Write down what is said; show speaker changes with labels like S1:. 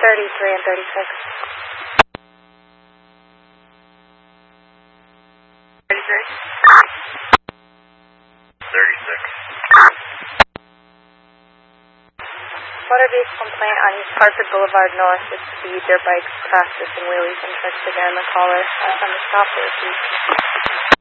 S1: 33 and 36.
S2: 33? 36.
S1: Motor vehicle complaint on East Hartford Boulevard North with speed, dirt bikes, practicing wheelies and tricks again. The caller has on the stop there, please.